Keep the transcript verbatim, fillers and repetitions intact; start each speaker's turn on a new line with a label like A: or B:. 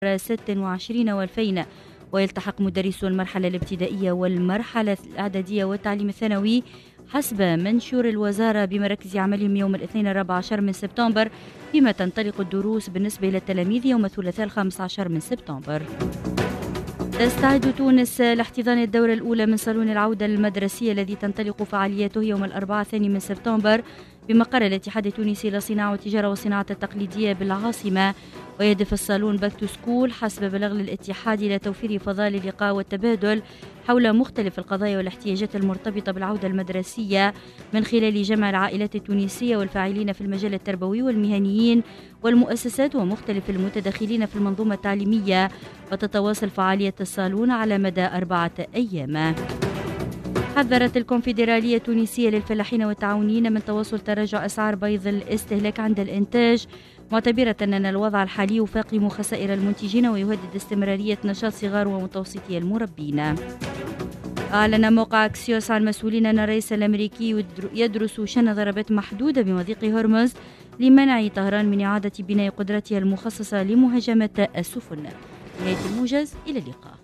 A: ستة وعشرين والألفين، ويلتحق مدرسو المرحلة الابتدائية والمرحلة الإعدادية والتعليم الثانوي حسب منشور الوزارة بمراكز عملهم يوم الاثنين الرابع عشر من سبتمبر، فيما تنطلق الدروس بالنسبة إلى التلاميذ يوم الثلاثاء الخامس عشر من سبتمبر. تستعد تونس لاحتضان الدورة الأولى من صالون العودة المدرسية الذي تنطلق فعالياته يوم الأربعاء الثاني من سبتمبر بمقر الاتحاد التونسي للصناعة والتجارة والصناعة التقليدية بالعاصمة. ويهدف الصالون باك تو سكول حسب بلاغ الاتحاد إلى توفير فضاء للقاء والتبادل حول مختلف القضايا والاحتياجات المرتبطة بالعودة المدرسية من خلال جمع العائلات التونسية والفاعلين في المجال التربوي والمهنيين والمؤسسات ومختلف المتدخلين في المنظومة التعليمية. وتتواصل فعالية الصالون على مدى أربعة أيام. حذرت الكونفدرالية التونسية للفلاحين والتعاونيين من تواصل تراجع أسعار بيض الاستهلاك عند الإنتاج، معتبرة أن الوضع الحالي يفاقم خسائر المنتجين ويهدد استمرارية نشاط صغار ومتوسطي المربين. أعلن موقع أكسيوس عن مسؤولين أن الرئيس الأمريكي يدرس شن ضربات محدودة بمضيق هرمز لمنع طهران من إعادة بناء قدرتها المخصصة لمهاجمة السفن. نهاية الموجز، إلى اللقاء.